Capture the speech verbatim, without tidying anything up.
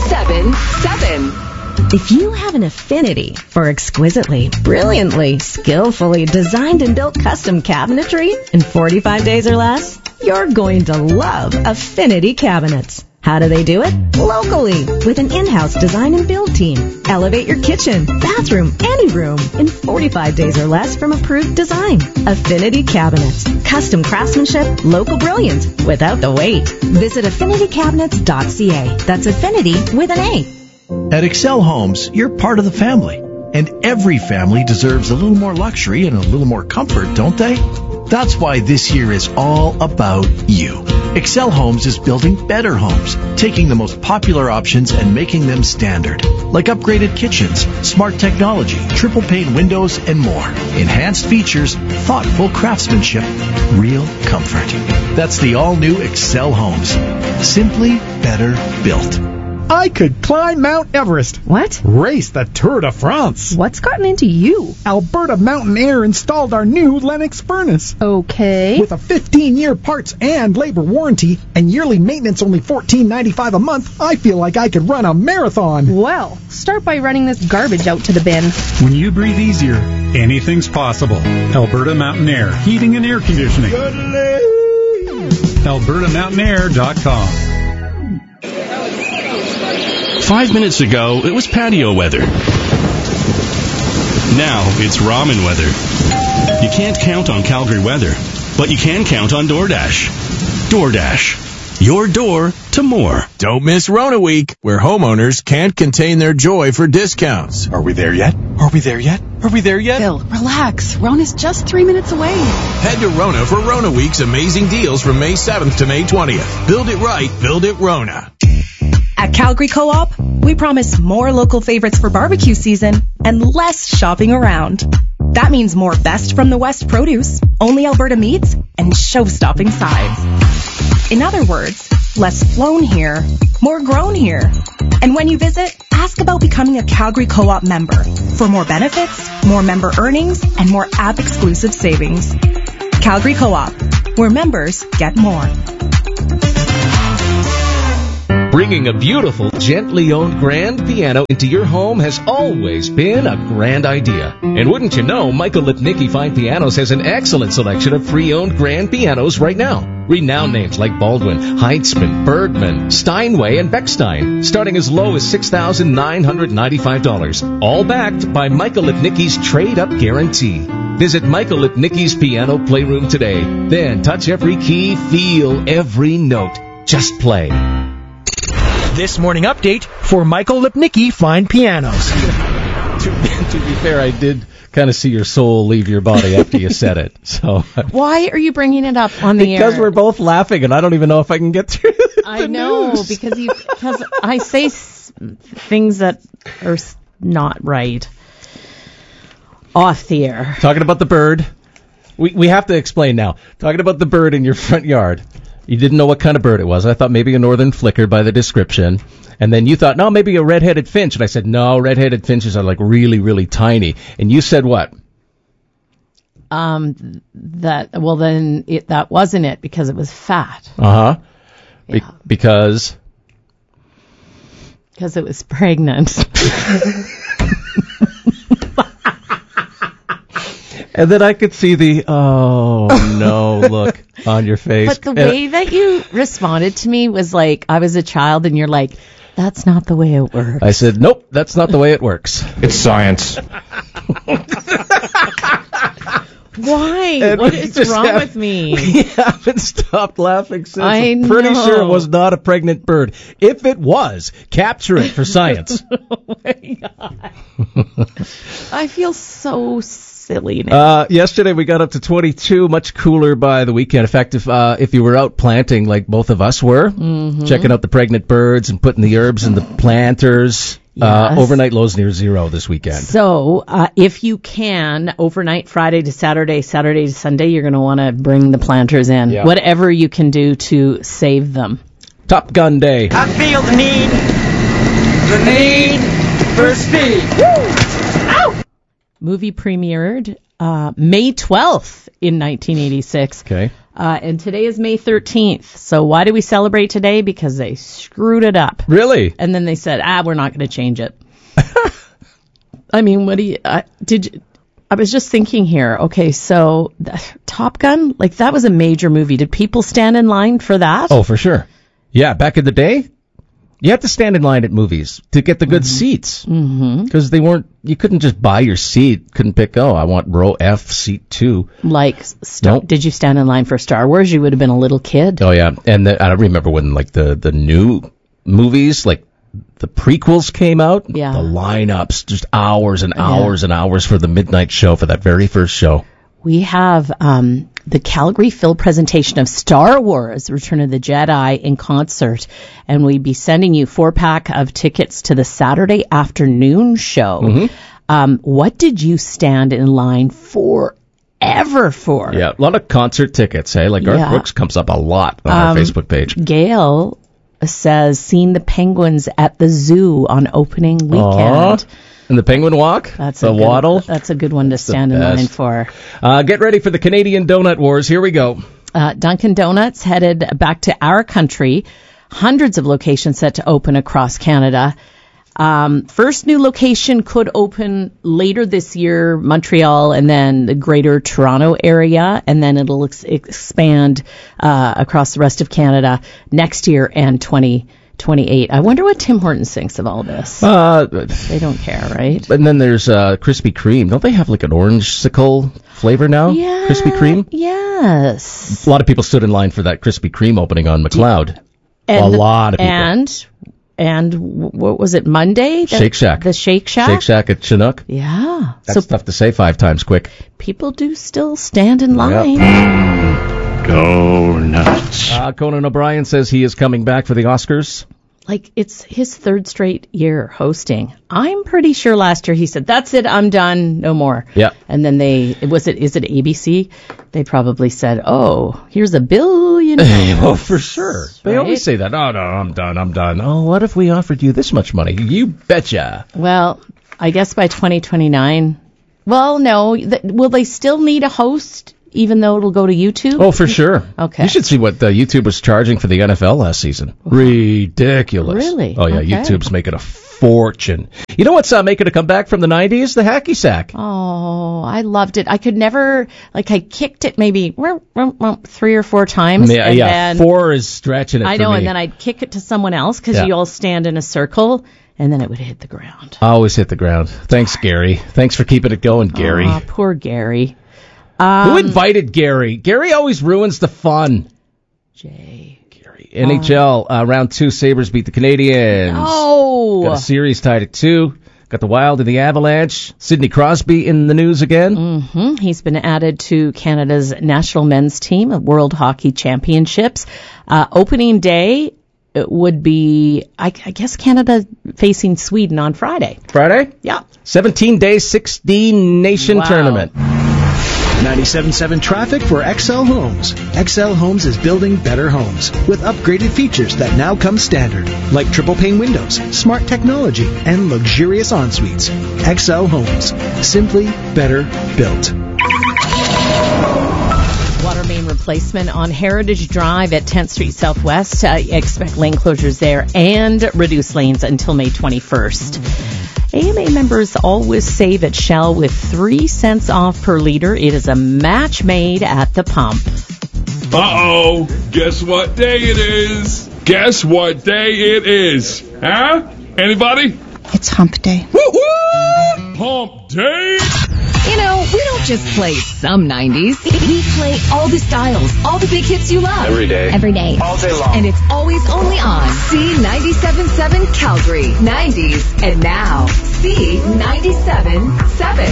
seven seven. If you have an affinity for exquisitely, brilliantly, skillfully designed and built custom cabinetry in forty-five days or less, you're going to love Affinity Cabinets. How do they do it? Locally, with an in-house design and build team. Elevate your kitchen, bathroom, any room in forty-five days or less from approved design. Affinity Cabinets. Custom craftsmanship, local brilliance, without the wait. Visit affinity cabinets dot c a. That's Affinity with an A. At Excel Homes, you're part of the family. And every family deserves a little more luxury and a little more comfort, don't they? That's why this year is all about you. Excel Homes is building better homes, taking the most popular options and making them standard. Like upgraded kitchens, smart technology, triple pane windows, and more. Enhanced features, thoughtful craftsmanship, real comfort. That's the all-new Excel Homes. Simply better built. I could climb Mount Everest. What? Race the Tour de France. What's gotten into you? Alberta Mountain Air installed our new Lennox furnace. Okay. With a fifteen-year parts and labor warranty and yearly maintenance only fourteen ninety-five a month, I feel like I could run a marathon. Well, start by running this garbage out to the bin. When you breathe easier, anything's possible. Alberta Mountain Air, heating and air conditioning. alberta mountain air dot com. Five minutes ago, it was patio weather. Now it's ramen weather. You can't count on Calgary weather, but you can count on DoorDash. DoorDash. Your door to more. Don't miss Rona Week, where homeowners can't contain their joy for discounts. Are we there yet? Are we there yet? Are we there yet? Bill, relax. Rona's just three minutes away. Head to Rona for Rona Week's amazing deals from May seventh to May twentieth. Build it right. Build it Rona. At Calgary Co-op, we promise more local favorites for barbecue season and less shopping around. That means more best from the West produce, only Alberta meats, and show-stopping sides. In other words, less flown here, more grown here. And when you visit, ask about becoming a Calgary Co-op member for more benefits, more member earnings, and more app-exclusive savings. Calgary Co-op, where members get more. Bringing a beautiful, gently owned grand piano into your home has always been a grand idea. And wouldn't you know, Michael Lipnicki Fine Pianos has an excellent selection of pre-owned grand pianos right now. Renowned names like Baldwin, Heitzman, Bergman, Steinway, and Bechstein, starting as low as six thousand nine hundred ninety-five dollars. All backed by Michael Lipnicki's trade-up guarantee. Visit Michael Lipnicki's Piano Playroom today. Then touch every key, feel every note. Just play. This morning update for Michael Lipnicki Fine Pianos. to, to be fair, I did kind of see your soul leave your body after you said it. So why are you bringing it up on the because air? Because we're both laughing, and I don't even know if I can get through the I know, news. because you, because I say s- things that are not right off the air. Talking about the bird. We we have to explain now. Talking about the bird in your front yard. You didn't know what kind of bird it was. I thought maybe a northern flicker by the description. And then you thought, no, maybe a red-headed finch. And I said, no, red-headed finches are like really, really tiny. And you said what? Um, that, well, then it, that wasn't it because it was fat. Uh-huh. Yeah. Be- because? Because it was pregnant. And then I could see the, oh, no, look on your face. But the way and, that you responded to me was like I was a child, and you're like, that's not the way it works. I said, nope, that's not the way it works. It's science. Why? And what is wrong have, with me? We haven't stopped laughing since. I I'm pretty know. sure it was not a pregnant bird. If it was, capture it for science. Oh my God. I feel so silly now. Uh, yesterday we got up to twenty-two, much cooler by the weekend. In fact, if uh, if you were out planting like both of us were, mm-hmm. checking out the pregnant birds and putting the herbs in the planters, yes. uh, overnight lows near zero this weekend. So uh, if you can, overnight Friday to Saturday, Saturday to Sunday, you're going to want to bring the planters in. Yeah. Whatever you can do to save them. Top Gun Day. I feel the need, the need for speed. Woo! Ow! Movie premiered uh, May twelfth in nineteen eighty-six. Okay. Uh, and today is May thirteenth. So why do we celebrate today? Because they screwed it up. Really? And then they said, ah, we're not going to change it. I mean, what do you, uh, did you, I was just thinking here, okay, so the, Top Gun, like that was a major movie. Did people stand in line for that? Oh, for sure. Yeah, back in the day, you had to stand in line at movies to get the good mm-hmm. seats. Mm-hmm. Because they weren't, you couldn't just buy your seat, couldn't pick, oh, I want row F, seat two. Like, Star, nope. Did you stand in line for Star Wars? You would have been a little kid. Oh, yeah. And the, I remember when, like, the, the new movies, like, the prequels came out, yeah. the lineups, just hours and hours yeah. and hours for the midnight show, for that very first show. We have um, the Calgary Phil presentation of Star Wars, Return of the Jedi in concert, and we'd be sending you four-pack of tickets to the Saturday afternoon show. Mm-hmm. Um, what did you stand in line for? Ever for? Yeah, a lot of concert tickets, hey? Like Garth yeah. Brooks comes up a lot on um, our Facebook page. Gail says, seen the penguins at the zoo on opening weekend. Aww. And the penguin walk? That's the a good, waddle? That's a good one to that's stand in line for. Uh, get ready for the Canadian Donut Wars. Here we go. Uh, Dunkin' Donuts headed back to our country. Hundreds of locations set to open across Canada. Um, first new location could open later this year, Montreal, and then the greater Toronto area, and then it'll ex- expand uh, across the rest of Canada next year and twenty twenty-eight. I wonder what Tim Hortons thinks of all this. Uh, they don't care, right? And then there's uh, Krispy Kreme. Don't they have like an orange-sicle flavor now? Yeah, Krispy Kreme? Yes. A lot of people stood in line for that Krispy Kreme opening on McLeod. And, a lot of people. And... And what was it, Monday? The, Shake Shack. The Shake Shack? Shake Shack at Chinook. Yeah. That's so tough to say five times quick. People do still stand in line. Yep. Go nuts. Uh, Conan O'Brien says he is coming back for the Oscars. Like, it's his third straight year hosting. I'm pretty sure last year he said, that's it, I'm done, no more. Yeah. And then they, was it, is it A B C? They probably said, oh, here's a billion dollars. Oh, for sure. They right? always say that. Oh, no, I'm done, I'm done. Oh, what if we offered you this much money? You betcha. Well, I guess by twenty twenty-nine, well, no, th- will they still need a host? Even though it'll go to YouTube? Oh, for sure. Okay. You should see what uh, YouTube was charging for the N F L last season. Ridiculous. Really? Oh, yeah. Okay. YouTube's making a fortune. You know what's uh, making a comeback from the nineties? The Hacky Sack. Oh, I loved it. I could never, like, I kicked it maybe three or four times. Yeah, and yeah. Then, four is stretching it I for know, me. and then I'd kick it to someone else because yeah. you all stand in a circle. And then it would hit the ground. I always hit the ground. Thanks, Gary. Thanks for keeping it going, Gary. Oh, poor Gary. Um, Who invited Gary? Gary always ruins the fun. Jay. Gary. N H L, uh, round two, Sabres beat the Canadiens. Oh! Got a series tied at two. Got the Wild and the Avalanche. Sidney Crosby in the news again. Mm-hmm. He's been added to Canada's national men's team at World Hockey Championships. Uh, opening day would be, I, I guess, Canada facing Sweden on Friday. Friday? Yeah. seventeen-day, sixteen-nation wow. tournament. ninety-seven point seven traffic for X L Homes. X L Homes is building better homes with upgraded features that now come standard, like triple pane windows, smart technology, and luxurious en-suites. X L Homes. Simply better built. Water main replacement on Heritage Drive at tenth Street Southwest. Uh, expect lane closures there and reduce lanes until May twenty-first. A M A members always save at Shell with three cents off per liter. It is a match made at the pump. Uh-oh. Guess what day it is? Guess what day it is? Huh? Anybody? It's hump day. Woo-woo! Hump day? You know, we don't just play some nineties. We play all the styles, all the big hits you love. Every day. Every day. All day long. And it's always only on C ninety-seven point seven Calgary. nineties. And now, C ninety-seven point seven.